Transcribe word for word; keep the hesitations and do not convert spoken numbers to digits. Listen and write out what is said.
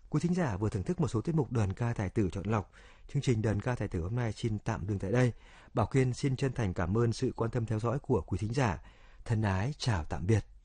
Quý thính giả vừa thưởng thức một số tiết mục Đờn ca tài tử chọn lọc. Chương trình Đờn ca tài tử hôm nay xin tạm dừng tại đây. Bảo Kiên xin chân thành cảm ơn sự quan tâm theo dõi của quý thính giả. Thân ái chào tạm biệt.